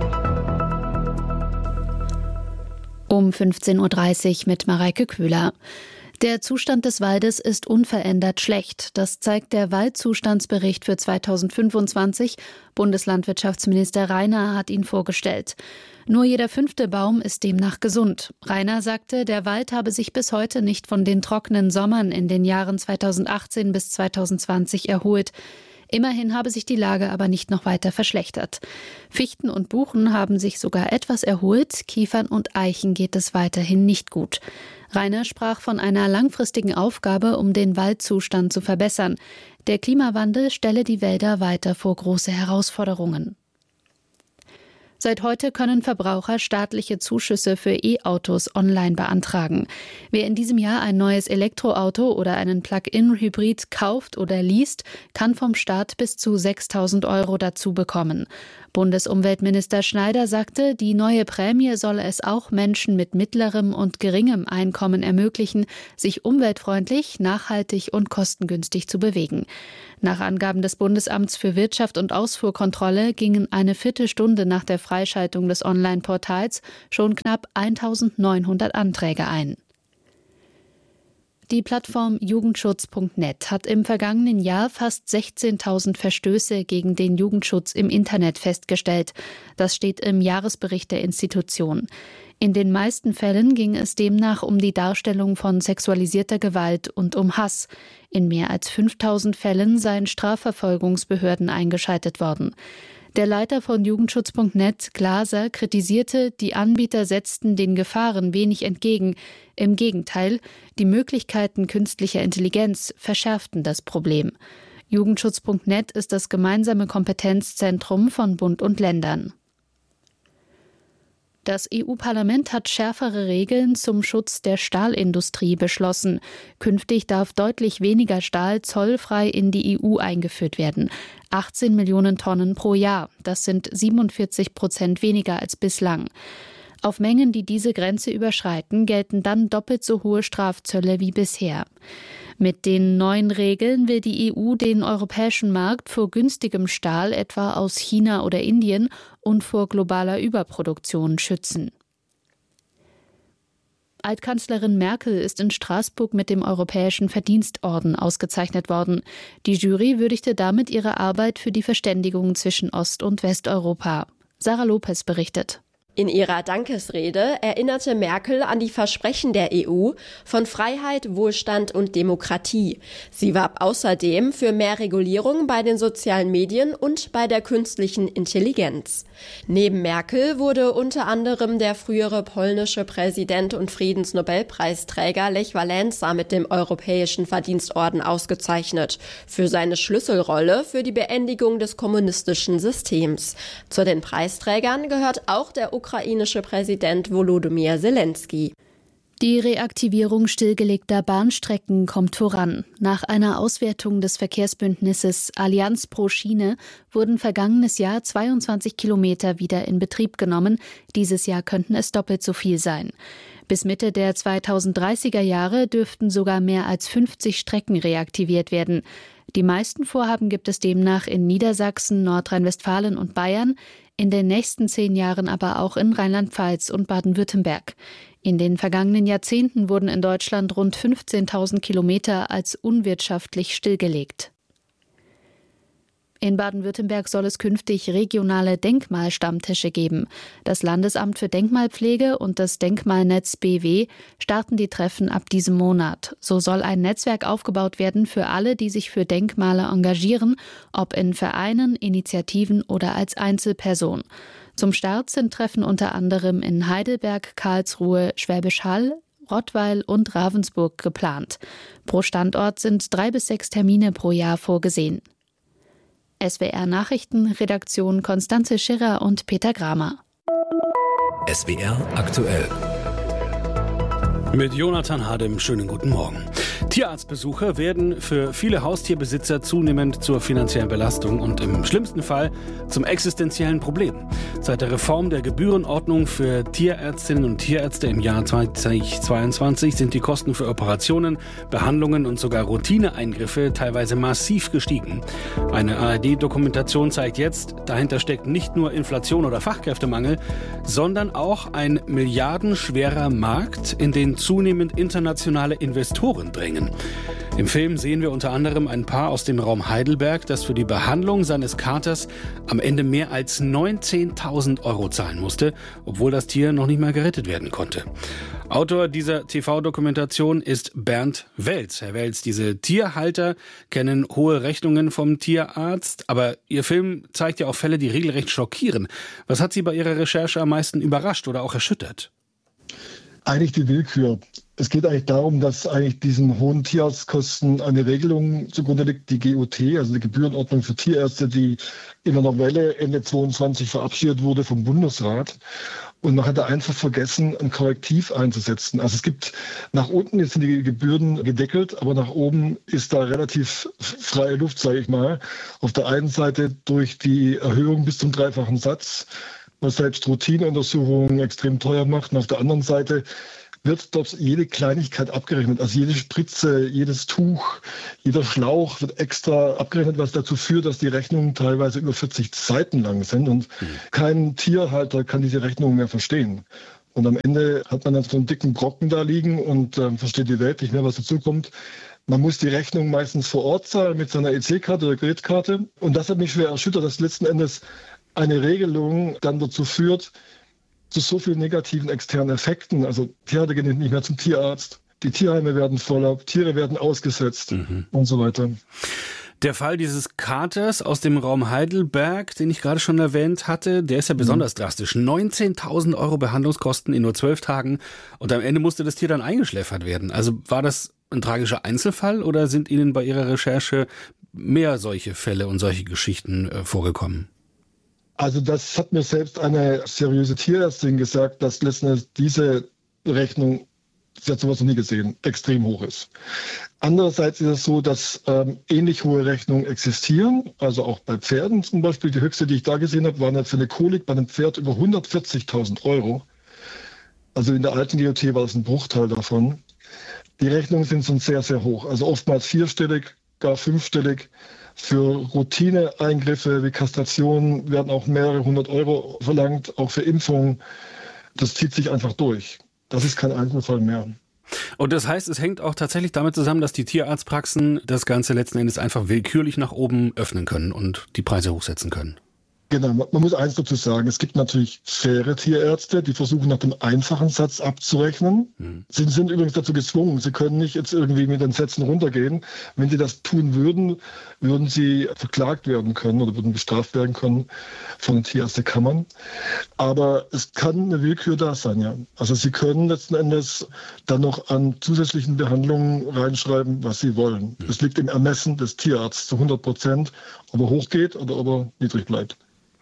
Um fünfzehn Uhr dreißig mit Mareike Köhler. Der Zustand des Waldes ist unverändert schlecht. Das zeigt der Waldzustandsbericht für zweitausendfünfundzwanzig. Bundeslandwirtschaftsminister Rainer hat ihn vorgestellt. Nur jeder fünfte Baum ist demnach gesund. Rainer sagte, der Wald habe sich bis heute nicht von den trockenen Sommern in den Jahren zweitausendachtzehn bis zweitausendzwanzig erholt. Immerhin habe sich die Lage aber nicht noch weiter verschlechtert. Fichten und Buchen haben sich sogar etwas erholt, Kiefern und Eichen geht es weiterhin nicht gut. Rainer sprach von einer langfristigen Aufgabe, um den Waldzustand zu verbessern. Der Klimawandel stelle die Wälder weiter vor große Herausforderungen. Seit heute können Verbraucher staatliche Zuschüsse für E-Autos online beantragen. Wer in diesem Jahr ein neues Elektroauto oder einen Plug-in-Hybrid kauft oder liest, kann vom Staat bis zu sechstausend Euro dazu bekommen. Bundesumweltminister Schneider sagte, die neue Prämie solle es auch Menschen mit mittlerem und geringem Einkommen ermöglichen, sich umweltfreundlich, nachhaltig und kostengünstig zu bewegen. Nach Angaben des Bundesamts für Wirtschaft und Ausfuhrkontrolle gingen eine Viertelstunde nach der Freischaltung des Online-Portals schon knapp eintausendneunhundert Anträge ein. Die Plattform Jugendschutz Punkt net hat im vergangenen Jahr fast sechzehntausend Verstöße gegen den Jugendschutz im Internet festgestellt. Das steht im Jahresbericht der Institution. In den meisten Fällen ging es demnach um die Darstellung von sexualisierter Gewalt und um Hass. In mehr als fünftausend Fällen seien Strafverfolgungsbehörden eingeschaltet worden. Der Leiter von Jugendschutz Punkt net, Glaser, kritisierte, die Anbieter setzten den Gefahren wenig entgegen. Im Gegenteil, die Möglichkeiten künstlicher Intelligenz verschärften das Problem. Jugendschutz Punkt net ist das gemeinsame Kompetenzzentrum von Bund und Ländern. Das E U-Parlament hat schärfere Regeln zum Schutz der Stahlindustrie beschlossen. Künftig darf deutlich weniger Stahl zollfrei in die E U eingeführt werden. achtzehn Millionen Tonnen pro Jahr. Das sind siebenundvierzig Prozent weniger als bislang. Auf Mengen, die diese Grenze überschreiten, gelten dann doppelt so hohe Strafzölle wie bisher. Mit den neuen Regeln will die E U den europäischen Markt vor günstigem Stahl, etwa aus China oder Indien, und vor globaler Überproduktion schützen. Altkanzlerin Merkel ist in Straßburg mit dem Europäischen Verdienstorden ausgezeichnet worden. Die Jury würdigte damit ihre Arbeit für die Verständigung zwischen Ost- und Westeuropa. Sarah Lopez berichtet. In ihrer Dankesrede erinnerte Merkel an die Versprechen der E U von Freiheit, Wohlstand und Demokratie. Sie warb außerdem für mehr Regulierung bei den sozialen Medien und bei der künstlichen Intelligenz. Neben Merkel wurde unter anderem der frühere polnische Präsident und Friedensnobelpreisträger Lech Wałęsa mit dem Europäischen Verdienstorden ausgezeichnet für seine Schlüsselrolle für die Beendigung des kommunistischen Systems. Zu den Preisträgern gehört auch der ukrainische Präsident Volodymyr Zelensky. Die Reaktivierung stillgelegter Bahnstrecken kommt voran. Nach einer Auswertung des Verkehrsbündnisses Allianz pro Schiene wurden vergangenes Jahr zweiundzwanzig Kilometer wieder in Betrieb genommen. Dieses Jahr könnten es doppelt so viel sein. Bis Mitte der zweitausenddreißiger Jahre dürften sogar mehr als fünfzig Strecken reaktiviert werden. Die meisten Vorhaben gibt es demnach in Niedersachsen, Nordrhein-Westfalen und Bayern, in den nächsten zehn Jahren aber auch in Rheinland-Pfalz und Baden-Württemberg. In den vergangenen Jahrzehnten wurden in Deutschland rund fünfzehntausend Kilometer als unwirtschaftlich stillgelegt. In Baden-Württemberg soll es künftig regionale Denkmalstammtische geben. Das Landesamt für Denkmalpflege und das Denkmalnetz B W starten die Treffen ab diesem Monat. So soll ein Netzwerk aufgebaut werden für alle, die sich für Denkmale engagieren, ob in Vereinen, Initiativen oder als Einzelperson. Zum Start sind Treffen unter anderem in Heidelberg, Karlsruhe, Schwäbisch Hall, Rottweil und Ravensburg geplant. Pro Standort sind drei bis sechs Termine pro Jahr vorgesehen. S W R Nachrichten, Redaktion Konstanze Schirrer und Peter Gramer. S W R aktuell. Mit Jonathan Hadem, schönen guten Morgen. Tierarztbesuche werden für viele Haustierbesitzer zunehmend zur finanziellen Belastung und im schlimmsten Fall zum existenziellen Problem. Seit der Reform der Gebührenordnung für Tierärztinnen und Tierärzte im Jahr zweitausendzweiundzwanzig sind die Kosten für Operationen, Behandlungen und sogar Routineeingriffe teilweise massiv gestiegen. Eine A R D-Dokumentation zeigt jetzt, dahinter steckt nicht nur Inflation oder Fachkräftemangel, sondern auch ein milliardenschwerer Markt, in den zunehmend internationale Investoren drängen. Im Film sehen wir unter anderem ein Paar aus dem Raum Heidelberg, das für die Behandlung seines Katers am Ende mehr als neunzehntausend Euro zahlen musste, obwohl das Tier noch nicht mal gerettet werden konnte. Autor dieser T V-Dokumentation ist Bernd Welz. Herr Welz, diese Tierhalter kennen hohe Rechnungen vom Tierarzt, aber Ihr Film zeigt ja auch Fälle, die regelrecht schockieren. Was hat Sie bei Ihrer Recherche am meisten überrascht oder auch erschüttert? Eigentlich die Willkür. Es geht eigentlich darum, dass eigentlich diesen hohen Tierarztkosten eine Regelung zugrunde liegt, die G O T, also die Gebührenordnung für Tierärzte, die in der Novelle Ende zweiundzwanzig verabschiedet wurde vom Bundesrat. Und man hat da einfach vergessen, ein Korrektiv einzusetzen. Also es gibt nach unten, jetzt sind die Gebühren gedeckelt, aber nach oben ist da relativ freie Luft, sage ich mal. Auf der einen Seite durch die Erhöhung bis zum dreifachen Satz, was selbst Routineuntersuchungen extrem teuer macht. Und auf der anderen Seite wird dort jede Kleinigkeit abgerechnet. Also jede Spritze, jedes Tuch, jeder Schlauch wird extra abgerechnet, was dazu führt, dass die Rechnungen teilweise über vierzig Seiten lang sind. Und mhm. kein Tierhalter kann diese Rechnungen mehr verstehen. Und am Ende hat man dann so einen dicken Brocken da liegen und äh, versteht die Welt nicht mehr, was dazu kommt. Man muss die Rechnung meistens vor Ort zahlen mit seiner E C-Karte oder Kreditkarte. Und das hat mich schwer erschüttert, dass letzten Endes eine Regelung dann dazu führt, zu so vielen negativen externen Effekten. Also Tiere gehen nicht mehr zum Tierarzt, die Tierheime werden voller, Tiere werden ausgesetzt mhm. und so weiter. Der Fall dieses Katers aus dem Raum Heidelberg, den ich gerade schon erwähnt hatte, der ist ja besonders mhm. drastisch. neunzehntausend Euro Behandlungskosten in nur zwölf Tagen und am Ende musste das Tier dann eingeschläfert werden. Also war das ein tragischer Einzelfall oder sind Ihnen bei Ihrer Recherche mehr solche Fälle und solche Geschichten äh, vorgekommen? Also das hat mir selbst eine seriöse Tierärztin gesagt, dass letztendlich diese Rechnung, sie hat sowas noch nie gesehen, extrem hoch ist. Andererseits ist es so, dass ähm, ähnlich hohe Rechnungen existieren, also auch bei Pferden zum Beispiel. Die höchste, die ich da gesehen habe, war für eine Kolik bei einem Pferd über hundertvierzigtausend Euro. Also in der alten G O T war das ein Bruchteil davon. Die Rechnungen sind schon sehr, sehr hoch, also oftmals vierstellig, gar fünfstellig. Für Routineeingriffe wie Kastration werden auch mehrere hundert Euro verlangt, auch für Impfungen. Das zieht sich einfach durch. Das ist kein Einzelfall mehr. Und das heißt, es hängt auch tatsächlich damit zusammen, dass die Tierarztpraxen das Ganze letzten Endes einfach willkürlich nach oben öffnen können und die Preise hochsetzen können. Genau, man muss eins dazu sagen, es gibt natürlich faire Tierärzte, die versuchen nach dem einfachen Satz abzurechnen. Mhm. Sie sind übrigens dazu gezwungen, sie können nicht jetzt irgendwie mit den Sätzen runtergehen. Wenn sie das tun würden, würden sie verklagt werden können oder würden bestraft werden können von den Tierärztekammern. Aber es kann eine Willkür da sein, ja. Also sie können letzten Endes dann noch an zusätzlichen Behandlungen reinschreiben, was sie wollen. Es liegt im Ermessen des Tierarztes zu hundert Prozent, ob er hochgeht oder ob er niedrig bleibt.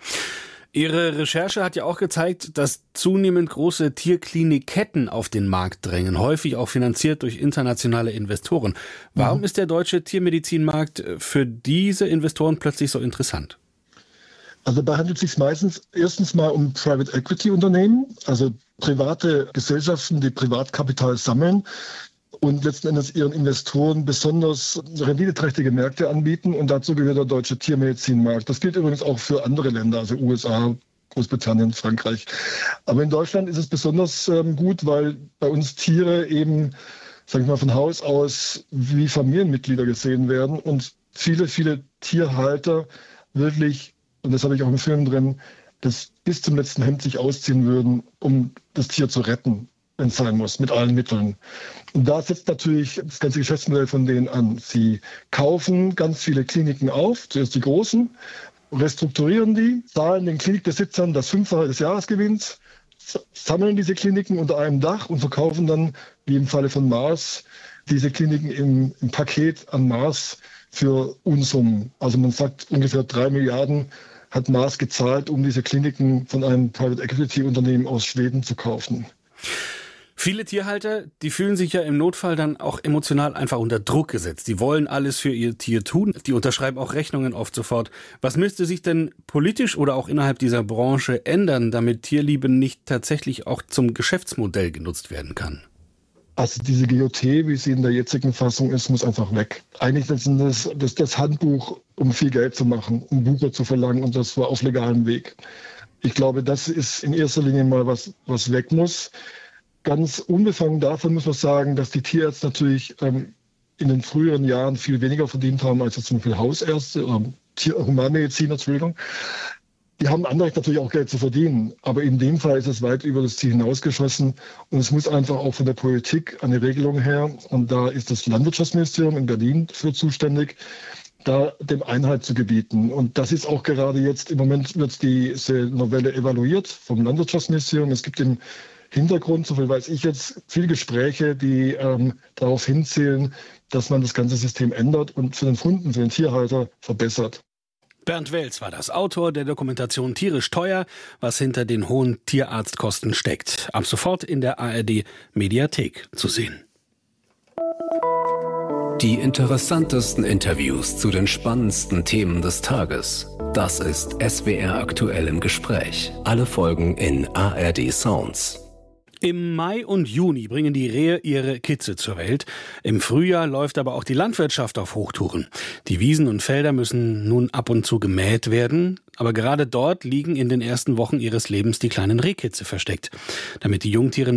Ihre Recherche hat ja auch gezeigt, dass zunehmend große Tierklinikketten auf den Markt drängen, häufig auch finanziert durch internationale Investoren. Warum mhm. ist der deutsche Tiermedizinmarkt für diese Investoren plötzlich so interessant? Also da handelt es sich meistens erstens mal um Private Equity Unternehmen, also private Gesellschaften, die Privatkapital sammeln und letzten Endes ihren Investoren besonders renditeträchtige Märkte anbieten. Und dazu gehört der deutsche Tiermedizinmarkt. Das gilt übrigens auch für andere Länder, also U S A, Großbritannien, Frankreich. Aber in Deutschland ist es besonders ähm, gut, weil bei uns Tiere eben, sag ich mal, von Haus aus wie Familienmitglieder gesehen werden und viele, viele Tierhalter wirklich, und das habe ich auch im Film drin, das bis zum letzten Hemd sich ausziehen würden, um das Tier zu retten, wenn es sein muss, mit allen Mitteln. Und da setzt natürlich das ganze Geschäftsmodell von denen an. Sie kaufen ganz viele Kliniken auf, zuerst die großen, restrukturieren die, zahlen den Klinikbesitzern das Fünffache des Jahresgewinns, sammeln diese Kliniken unter einem Dach und verkaufen dann, wie im Falle von Mars, diese Kliniken im, im Paket an Mars für Unsummen. Also man sagt, ungefähr drei Milliarden hat Mars gezahlt, um diese Kliniken von einem Private Equity Unternehmen aus Schweden zu kaufen. Viele Tierhalter, die fühlen sich ja im Notfall dann auch emotional einfach unter Druck gesetzt. Die wollen alles für ihr Tier tun. Die unterschreiben auch Rechnungen oft sofort. Was müsste sich denn politisch oder auch innerhalb dieser Branche ändern, damit Tierliebe nicht tatsächlich auch zum Geschäftsmodell genutzt werden kann? Also diese G O T, wie sie in der jetzigen Fassung ist, muss einfach weg. Eigentlich ist das, das das Handbuch, um viel Geld zu machen, um Bucher zu verlangen, und das war auf legalem Weg. Ich glaube, das ist in erster Linie mal was, was weg muss. Ganz unbefangen davon muss man sagen, dass die Tierärzte natürlich ähm, in den früheren Jahren viel weniger verdient haben als jetzt zum Beispiel Hausärzte oder Tier- Humanmediziner, Entschuldigung. Die haben Anrecht natürlich auch Geld zu verdienen, aber in dem Fall ist es weit über das Ziel hinausgeschossen und es muss einfach auch von der Politik eine Regelung her, und da ist das Landwirtschaftsministerium in Berlin für zuständig, da dem Einhalt zu gebieten. Und das ist auch gerade jetzt, im Moment wird diese Novelle evaluiert vom Landwirtschaftsministerium. Es gibt im Hintergrund, so viel weiß ich jetzt, viele Gespräche, die ähm, darauf hinzielen, dass man das ganze System ändert und für den Kunden, für den Tierhalter verbessert. Bernd Welz war das, Autor der Dokumentation Tierisch teuer, was hinter den hohen Tierarztkosten steckt. Ab sofort in der A R D Mediathek zu sehen. Die interessantesten Interviews zu den spannendsten Themen des Tages. Das ist S W R aktuell im Gespräch. Alle Folgen in A R D Sounds. Im Mai und Juni bringen die Rehe ihre Kitze zur Welt. Im Frühjahr läuft aber auch die Landwirtschaft auf Hochtouren. Die Wiesen und Felder müssen nun ab und zu gemäht werden. Aber gerade dort liegen in den ersten Wochen ihres Lebens die kleinen Rehkitze versteckt. Damit die Jungtiere